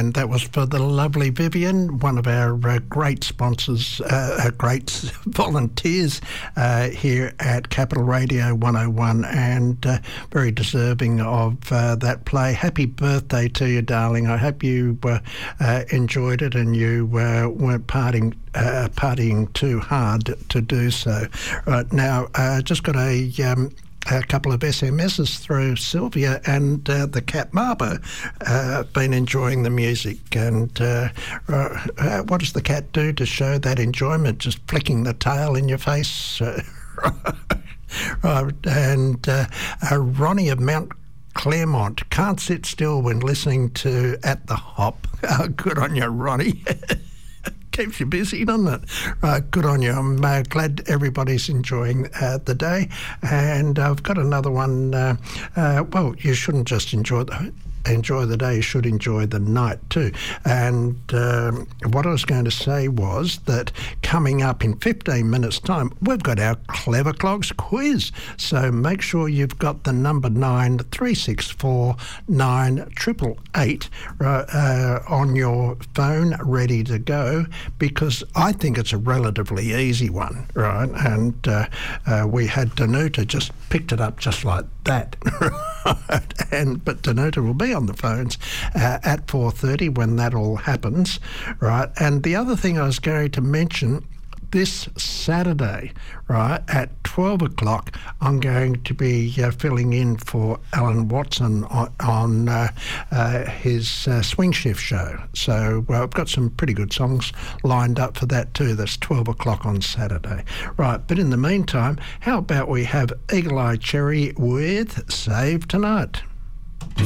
and that was for the lovely Vivian, one of our great sponsors, great volunteers here at Capital Radio 101, and very deserving of that play. Happy birthday to you, darling. I hope you enjoyed it and you weren't partying too hard to do so. Right now, just got a couple of SMSs through Sylvia, and the cat Marbo been enjoying the music. And what does the cat do to show that enjoyment? Just flicking the tail in your face. Right. And Ronnie of Mount Claremont can't sit still when listening to At the Hop. Good on you, Ronnie. Keeps you busy, doesn't it? Good on you. I'm glad everybody's enjoying the day. And I've got another one. Well, you shouldn't just enjoy the day, you should enjoy the night too. And what I was going to say was that coming up in 15 minutes' time, we've got our Clever Clogs quiz. So make sure you've got the number 9364 9888 on your phone ready to go, because I think it's a relatively easy one, right? And we had Danuta just picked it up just like that. But Danuta will be on the phones at 4:30 when that all happens, right? And the other thing I was going to mention, this Saturday, right, at 12 o'clock, I'm going to be filling in for Alan Watson on his Swing Shift show. So I've got some pretty good songs lined up for that too. That's 12 o'clock on Saturday. Right, but in the meantime, how about we have Eagle Eye Cherry with Save Tonight?